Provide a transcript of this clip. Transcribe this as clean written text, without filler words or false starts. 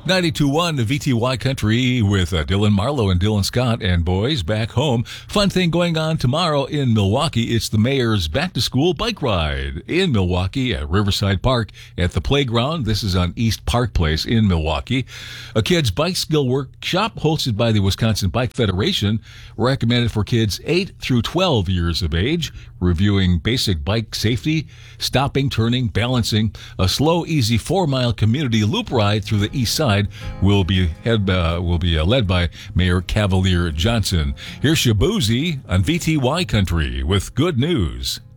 92.1 VTY Country with Dylan Marlowe and Dylan Scott and boys back home. Fun thing going on tomorrow in Milwaukee. It's the mayor's back-to-school bike ride in Milwaukee at Riverside Park at the playground. This is on East Park Place in Milwaukee. A kids' bike skill workshop hosted by the Wisconsin Bike Federation, recommended for kids 8 through 12 years of age, reviewing basic bike safety, stopping, turning, balancing. A slow, easy 4-mile community loop ride through the east side will be led by Mayor Cavalier Johnson. Here's Shabuzi on VTY Country with good news.